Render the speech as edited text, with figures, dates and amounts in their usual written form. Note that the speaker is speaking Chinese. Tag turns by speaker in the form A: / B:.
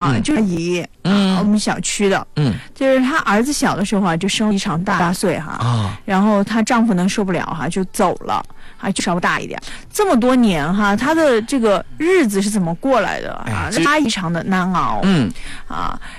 A: 就是阿姨我们小区的，就是她儿子小的时候啊，就生了一场大岁哈，然后她丈夫呢受不了哈，就走了。就稍微大一点，这么多年哈，她的这个日子是怎么过来的啊？非常的难熬，